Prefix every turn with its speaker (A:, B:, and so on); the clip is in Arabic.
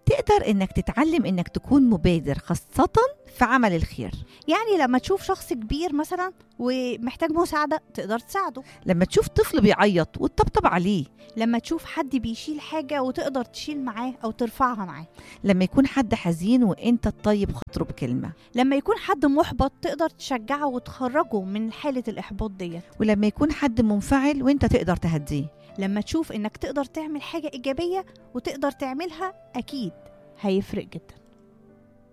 A: تقدر إنك تتعلم إنك تكون مبادر، خاصة في عمل الخير.
B: يعني لما تشوف شخص كبير مثلا ومحتاج مساعدة تقدر تساعده.
A: لما تشوف طفل بيعيط وتطبطب عليه.
B: لما تشوف حد بيشيل حاجة وتقدر تشيل معاه أو ترفعها معاه.
A: لما يكون حد حزين وإنت تطيب خاطره بكلمة.
B: لما يكون حد محبط تقدر تشجعه وتخرجه من حالة الإحباط دي.
A: ولما يكون حد منفعل وإنت تقدر تهديه.
B: لما تشوف إنك تقدر تعمل حاجة إيجابية وتقدر تعملها، أكيد هيفرق جدا.